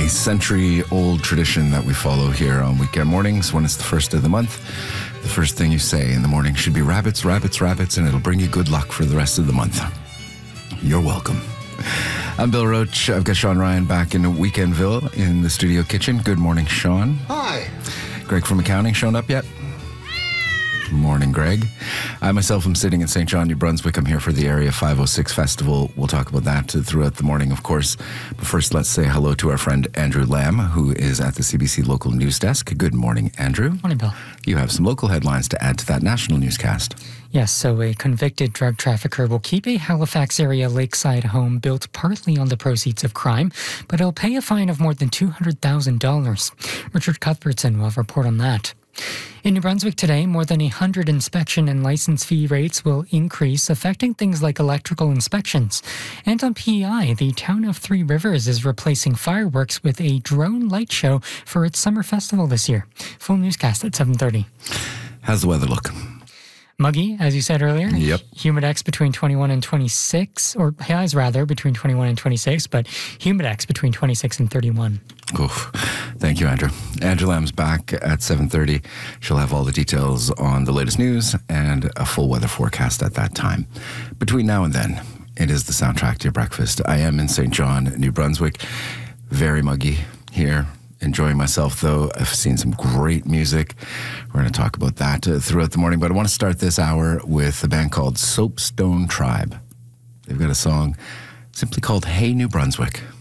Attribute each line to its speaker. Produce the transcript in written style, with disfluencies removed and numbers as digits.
Speaker 1: A century-old tradition that we follow here on weekend mornings when it's the first of the month. The first thing you say in the morning should be rabbits, rabbits, rabbits, and it'll bring you good luck for the rest of the month. You're welcome. I'm Bill Roach. I've got Sean Ryan back in Weekendville in the studio kitchen. Good morning, Sean.
Speaker 2: Hi.
Speaker 1: Greg from accounting shown up yet? Morning, Greg. I myself am sitting in St. John, New Brunswick. I'm here for the Area 506 Festival. We'll talk about that throughout the morning, of course. But first, let's say hello to our friend Andrew Lamb, who is at the CBC Local News Desk. Good morning, Andrew.
Speaker 3: Morning, Bill.
Speaker 1: You have some local headlines to add to that national newscast.
Speaker 3: Yes, so a convicted drug trafficker will keep a Halifax area lakeside home built partly on the proceeds of crime, but he'll pay a fine of more than $200,000. Richard Cuthbertson will report on that. In New Brunswick today, more than 100 inspection and license fee rates will increase, affecting things like electrical inspections. And on PEI, the town of Three Rivers is replacing fireworks with a drone light show for its summer festival this year. Full newscast at 7:30.
Speaker 1: How's the weather look?
Speaker 3: Muggy, as you said earlier.
Speaker 1: Yep.
Speaker 3: Humidex between 21 and 26, or highs rather, between 21 and 26, but humidex between 26 and 31.
Speaker 1: Oof. Thank you, Andrew. Andrew Lamb's back at 7:30. She'll have all the details on the latest news and a full weather forecast at that time. Between now and then, it is the soundtrack to your breakfast. I am in St. John, New Brunswick. Very muggy here. Enjoying myself, though. I've seen some great music. We're going to talk about that throughout the morning, but I want to start this hour with a band called Soapstone Tribe. They've got a song simply called Hey New Brunswick.